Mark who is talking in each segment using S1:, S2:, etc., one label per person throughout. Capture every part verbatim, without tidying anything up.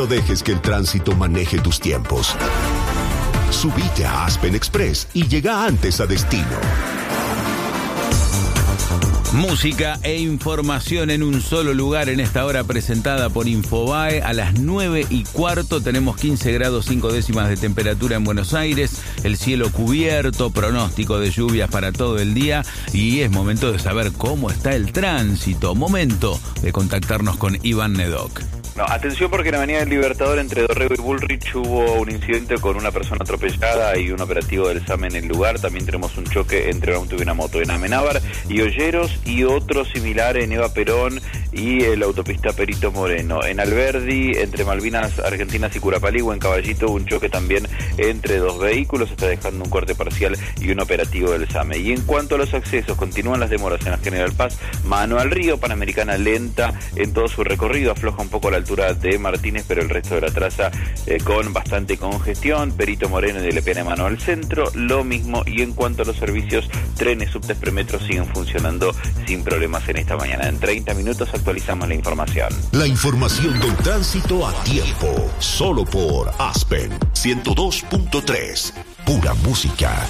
S1: No dejes que el tránsito maneje tus tiempos. Subite a Aspen Express y llega antes a destino.
S2: Música e información en un solo lugar en esta hora presentada por Infobae. A las nueve y cuarto tenemos quince grados cinco décimas de temperatura en Buenos Aires, el cielo cubierto, pronóstico de lluvias para todo el día y es momento de saber cómo está el tránsito. Momento de contactarnos con Iván Nedoc.
S3: No, atención porque en la Avenida del Libertador entre Dorrego y Bullrich hubo un incidente con una persona atropellada y un operativo del SAM en el lugar. También tenemos un choque entre un auto y una moto en Amenábar y Olleros y otro similar en Eva Perón y la autopista Perito Moreno. En Alberdi, entre Malvinas Argentinas y Curapaligua, en Caballito, un choque también entre dos vehículos, está dejando un corte parcial y un operativo del SAME. Y en cuanto a los accesos, continúan las demoras en la General Paz, mano al río, Panamericana lenta en todo su recorrido, afloja un poco la altura de Martínez, pero el resto de la traza eh, con bastante congestión. Perito Moreno y de Lepiana mano al centro, lo mismo. Y en cuanto a los servicios, trenes, subtes, premetro siguen funcionando sin problemas en esta mañana. En treinta minutos actualizamos la información.
S1: La información del tránsito a tiempo, solo por Aspen ciento dos punto tres, pura música.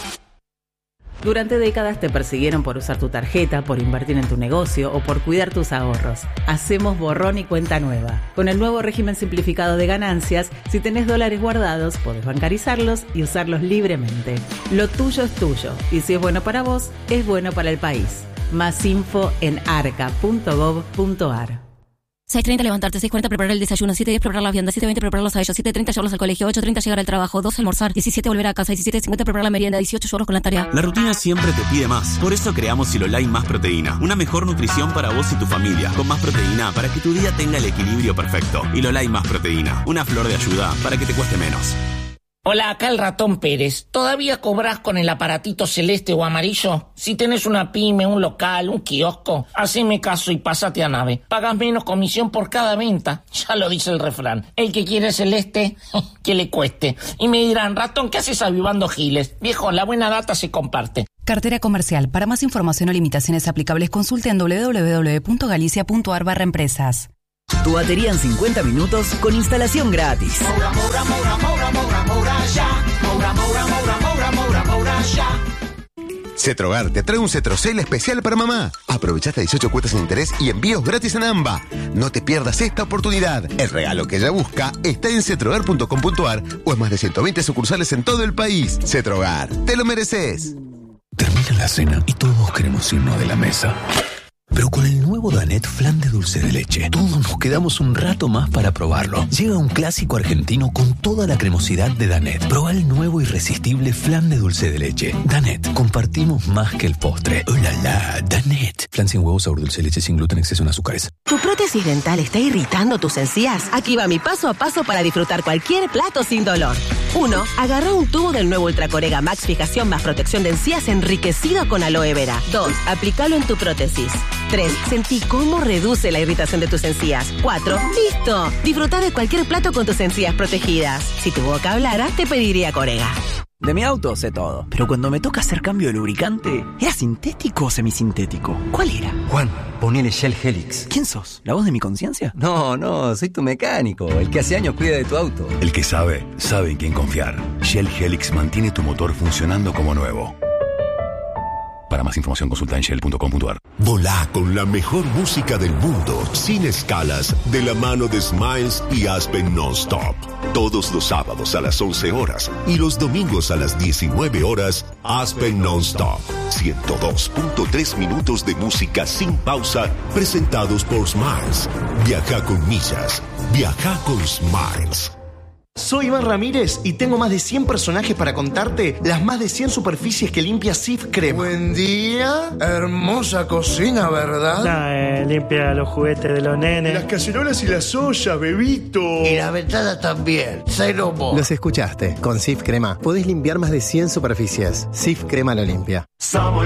S4: Durante décadas te persiguieron por usar tu tarjeta, por invertir en tu negocio o por cuidar tus ahorros. Hacemos borrón y cuenta nueva. Con el nuevo régimen simplificado de ganancias, si tenés dólares guardados, podés bancarizarlos y usarlos libremente. Lo tuyo es tuyo y si es bueno para vos, es bueno para el país. Más info en arca punto gov punto ar.
S5: seis treinta levantarte, seis cuarenta preparar el desayuno, siete diez preparar las viandas, siete veinte prepararlos a ellos, siete treinta llevarlos al colegio, ocho treinta llegar al trabajo, doce almorzar, diecisiete volver a casa, diecisiete cincuenta preparar la merienda, dieciocho llevarlos con la tarea.
S6: La rutina siempre te pide más. Por eso creamos Silolai Más Proteína. Una mejor nutrición para vos y tu familia. Con más proteína para que tu día tenga el equilibrio perfecto. Silolai Más Proteína. Una flor de ayuda para que te cueste menos.
S7: Hola, acá el Ratón Pérez. ¿Todavía cobrás con el aparatito celeste o amarillo? Si tenés una pyme, un local, un kiosco, haceme caso y pásate a Nave. Pagas menos comisión por cada venta. Ya lo dice el refrán. El que quiere celeste, que le cueste. Y me dirán, Ratón, ¿qué haces avivando giles? Viejo, la buena data se comparte.
S8: Cartera comercial. Para más información o limitaciones aplicables, consulte en doble u doble u doble u punto galicia punto ar barra empresas.
S9: Tu batería en cincuenta minutos con instalación gratis.
S10: Moura, Moura, Moura, Moura, Moura, Moura, ya. Moura, Moura, Moura, Moura, Moura, Moura, ya.
S11: Cetrogar te trae un Cetrocel especial para mamá. Aprovecha hasta dieciocho cuotas sin interés y envíos gratis en AMBA. No te pierdas esta oportunidad. El regalo que ella busca está en cetrogar punto com punto ar o en más de ciento veinte sucursales en todo el país. Cetrogar, te lo mereces.
S12: Termina la cena y todos queremos irnos de la mesa. Pero con el nuevo Danet Flan de dulce de leche, todos nos quedamos un rato más para probarlo. Llega un clásico argentino con toda la cremosidad de Danet. Proba el nuevo irresistible Flan de dulce de leche. Danet, compartimos más que el postre. ¡Oh, la, la! Danet. Flan sin huevos, sabor dulce de leche, sin gluten, exceso en azúcares.
S13: ¿Tu prótesis dental está irritando tus encías? Aquí va mi paso a paso para disfrutar cualquier plato sin dolor. uno. Agarra un tubo del nuevo Ultracorega Max Fijación más protección de encías enriquecido con aloe vera. dos. Aplícalo en tu prótesis. tres. Sentí cómo reduce la irritación de tus encías. cuatro. ¡Listo! Disfruta de cualquier plato con tus encías protegidas. Si tu boca hablara, te pediría Corega.
S9: De mi auto sé todo, pero cuando me toca hacer cambio de lubricante, ¿era sintético o semisintético? ¿Cuál era?
S14: Juan, ponele Shell Helix.
S9: ¿Quién sos? ¿La voz de mi conciencia?
S14: No, no, soy tu mecánico, el que hace años cuida de tu auto.
S12: El que sabe, sabe en quién confiar. Shell Helix mantiene tu motor funcionando como nuevo. Para más información consulta en shell punto com punto ar.
S1: Volá con la mejor música del mundo, sin escalas, de la mano de Smiles y Aspen Non-Stop. Todos los sábados a las once horas y los domingos a las diecinueve horas, Aspen Non-Stop. ciento dos punto tres minutos de música sin pausa, presentados por Smiles. Viaja con millas. Viaja con Smiles.
S15: Soy Iván Ramírez y tengo más de cien personajes para contarte las más de cien superficies que limpia Cif Crema.
S16: Buen día, hermosa cocina, ¿verdad?
S17: Nah, eh, limpia los juguetes de los nenes.
S16: Las cacerolas y las ollas, bebito.
S18: Y la ventana también, cero mo.
S19: Los escuchaste, con Cif Crema podés limpiar más de cien superficies. Cif Crema lo limpia.
S10: Somos